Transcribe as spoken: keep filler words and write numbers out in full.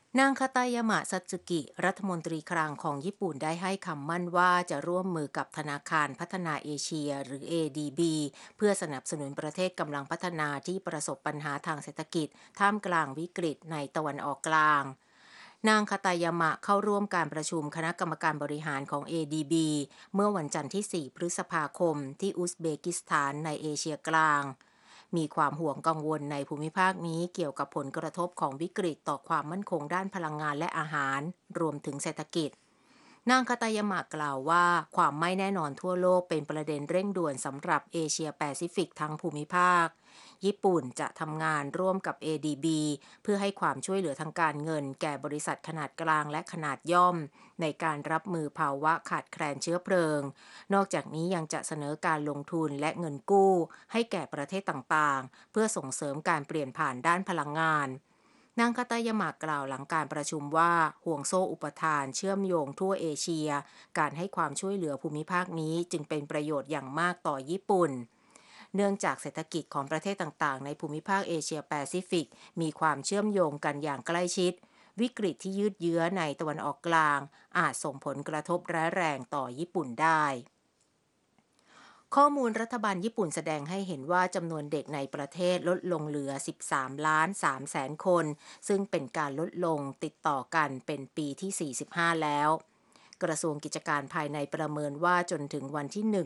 นางคาตายามะซัตสึกิรัฐมนตรีคลังของญี่ปุ่นได้ให้คำมั่นว่าจะร่วมมือกับธนาคารพัฒนาเอเชียหรือ เอ ดี บี เพื่อสนับสนุนประเทศกำลังพัฒนาที่ประสบปัญหาทางเศรษฐกิจท่ามกลางวิกฤตในตะวันออกกลางนางคาตายามะเข้าร่วมการประชุมคณะกรรมการบริหารของ เอ ดี บี เมื่อวันจันทร์ที่ สี่ พฤษภาคมที่อุซเบกิสถานในเอเชียกลางมีความห่วงกังวลในภูมิภาคนี้เกี่ยวกับผลกระทบของวิกฤตต่อความมั่นคงด้านพลังงานและอาหารรวมถึงเศรษฐกิจนางคาตายามะกล่าวว่าความไม่แน่นอนทั่วโลกเป็นประเด็นเร่งด่วนสำหรับเอเชียแปซิฟิกทั้งภูมิภาคญี่ปุ่นจะทำงานร่วมกับ เอ ดี บี เพื่อให้ความช่วยเหลือทางการเงินแก่บริษัทขนาดกลางและขนาดย่อมในการรับมือภาวะขาดแคลนเชื้อเพลิงนอกจากนี้ยังจะเสนอการลงทุนและเงินกู้ให้แก่ประเทศต่างๆเพื่อส่งเสริมการเปลี่ยนผ่านด้านพลังงานนางคาตายามะกล่าวหลังการประชุมว่าห่วงโซ่อุปทานเชื่อมโยงทั่วเอเชียการให้ความช่วยเหลือภูมิภาคนี้จึงเป็นประโยชน์อย่างมากต่อญี่ปุ่นเนื่องจากเศรษฐกิจของประเทศต่างๆในภูมิภาคเอเชียแปซิฟิกมีความเชื่อมโยงกันอย่างใกล้ชิดวิกฤตที่ยืดเยื้อในตะวันออกกลางอาจส่งผลกระทบร้ายแรงต่อญี่ปุ่นได้ ข้อมูลรัฐบาลญี่ปุ่นแสดงให้เห็นว่าจำนวนเด็กในประเทศลดลงเหลือ สิบสาม ล้าน สาม แสนคน ซึ่งเป็นการลดลงติดต่อกันเป็นปีที่ สี่สิบห้า แล้ว กระทรวงกิจการภายในประเมินว่าจนถึงวันที่ หนึ่ง